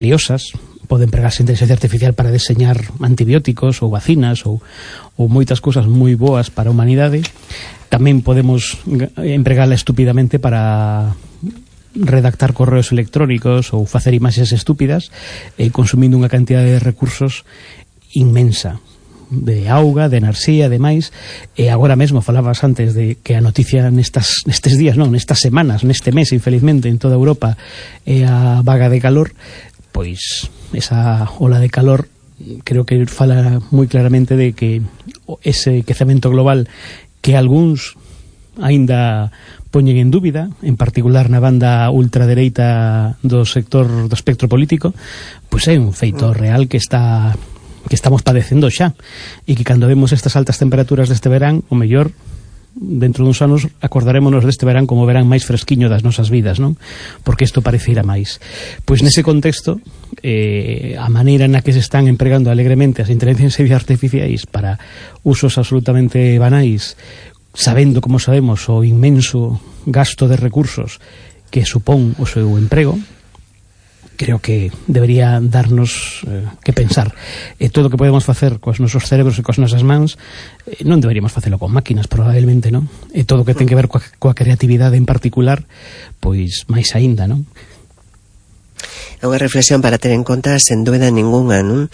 valiosas. Pode empregarse a inteligencia artificial para deseñar antibióticos ou vacinas ou moitas cousas moi boas para a humanidade. Tamén podemos empregala estúpidamente para redactar correos electrónicos ou facer imaxes estúpidas, consumindo unha cantidad de recursos inmensa, de auga, de enerxía, de máis. E agora mesmo falabas antes de que a noticia nestes días, non, nestas semanas, neste mes, infelizmente, en toda Europa é a vaga de calor. Pois esa ola de calor creo que fala moi claramente de que ese quecemento global que algúns aínda poñen en dúbida, en particular na banda ultradereita do sector do espectro político, pois é un feito real que estamos padecendo xa, e que cando vemos estas altas temperaturas deste verán, o mellor dentro duns anos acordarémonos deste verán como o verán máis fresquiño das nosas vidas, non? Porque isto parece ir a máis. Pois nese contexto, a maneira na que se están empregando alegremente as inteligencias artificiais para usos absolutamente banais, sabendo, como sabemos, o inmenso gasto de recursos que supón o seu emprego, creo que debería darnos que pensar. Todo o que podemos facer cos nosos cerebros e cos nosas mans non deberíamos facelo con máquinas, probablemente, non? E todo o que ten que ver coa creatividade en particular, pois máis aínda, non? É unha reflexión para ter en conta sen dúbida ninguna, non?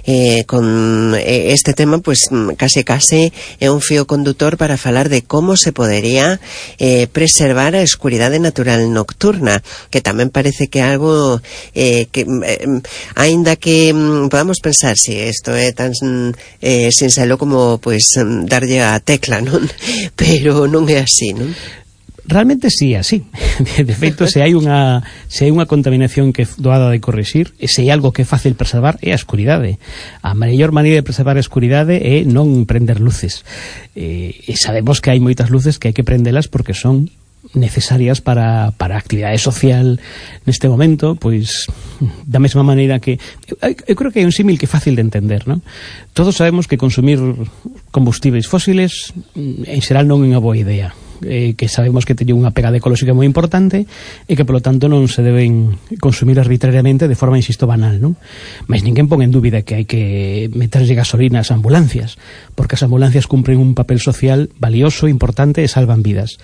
Con este tema, pues case é un fío condutor para falar de como se podería preservar a escuridade natural nocturna, que tamén parece que algo que aínda que podamos pensar si isto é tan sinxelo como pues darlle a tecla, non? Pero non é así, non? Realmente sí, así. De feito, se hai unha contaminación que é doada de corrixir, e se hai algo que é fácil preservar, é a escuridade. A mellor maneira de preservar a escuridade é non prender luces. E sabemos que hai moitas luces que hai que prendelas porque son necesarias para a actividade social neste momento, pois da mesma maneira que eu creo que hai un símil que é fácil de entender, non? Todos sabemos que consumir combustíveis fósiles en xeral non é unha boa idea, que sabemos que teñen unha pegada ecolóxica moi importante e que polo tanto non se deben consumir arbitrariamente de forma, insisto, banal, non? Mas ninguén pon en dúbida que hai que meterlle gasolina ás ambulancias, porque as ambulancias cumpren un papel social valioso, importante e salvan vidas.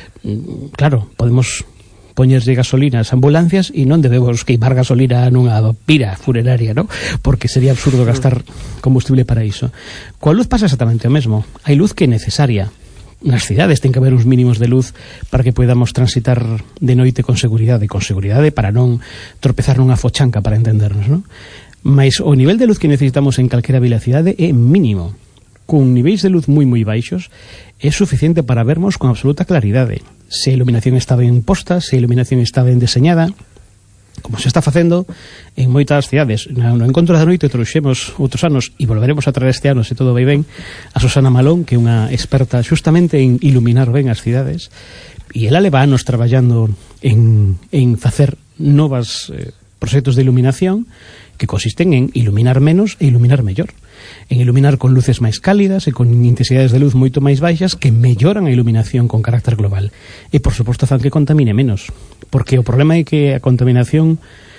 Claro, podemos poñerlle gasolina ás ambulancias e non debemos queimar gasolina nunha pira funeraria, non? Porque sería absurdo gastar combustible para iso. Coa luz pasa exactamente o mesmo. Hai luz que é necesaria. Nas cidades ten que haber uns mínimos de luz para que podamos transitar de noite con seguridade para non tropezar nunha fochanca, para entendernos, non? Mas o nivel de luz que necesitamos en calquera vilacidade é mínimo. Con niveis de luz moi baixos é suficiente para vermos con absoluta claridade se a iluminación está ben posta, se a iluminación está ben deseñada, como se está facendo en moitas cidades. No Encontro da Noite trouxemos outros anos e volveremos a traer este ano, se todo vai ben, a Susana Malón, que é unha experta xustamente en iluminar ben as cidades, e ela leva anos traballando en facer novas proxectos de iluminación que consisten en iluminar menos e iluminar mellor, en iluminar con luces máis cálidas e con intensidades de luz moito máis baixas que melloran a iluminación con carácter global, e por suposto fan que contamine menos, porque o problema é que a contaminación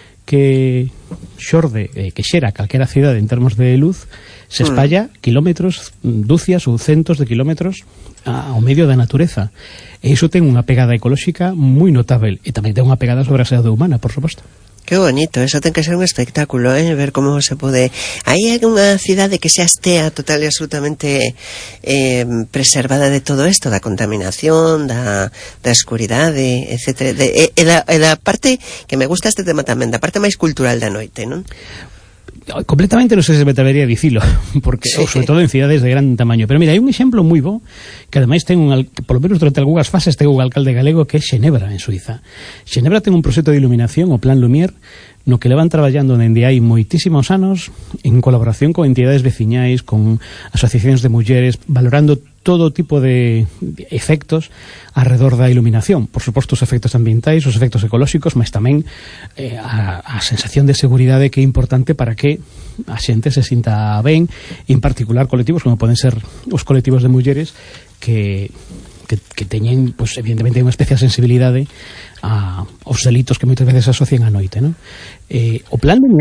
que xorde, que xera calquera cidade en termos de luz se espalla kilómetros, dúcias ou centos de kilómetros ao medio da natureza, e iso ten unha pegada ecolóxica moi notável, e tamén ten unha pegada sobre a saúde humana, por suposto. Que bonito, eso ten que ser un espectáculo, ver como se pode... Aí hai unha cidade que xa estea total e absolutamente preservada de todo isto, da contaminación, da escuridade, etc. E da parte que me gusta este tema tamén, da parte máis cultural da noite, non? Completamente non sei se me atrevería a dicilo, porque sobre todo en cidades de gran tamaño, pero mira, hai un exemplo moi bo que ademais ten polo menos durante algunhas fases ten un alcalde galego, que é Xenebra, en Suiza. Xenebra ten un proxecto de iluminación, o Plan Lumière, no que levan traballando dende hai moitísimos anos en colaboración con entidades veciñais, con asociacións de mulleres, valorando todo tipo de efectos alrededor da iluminación. Por suposto, os efectos ambientais, os efectos ecolóxicos, mas tamén a sensación de seguridade que é importante para que a xente se sinta ben, en particular colectivos como poden ser os colectivos de mulleres que teñen, pues, evidentemente, unha especial sensibilidade aos delitos que moitas veces asocian á noite, non? O Plan Lumière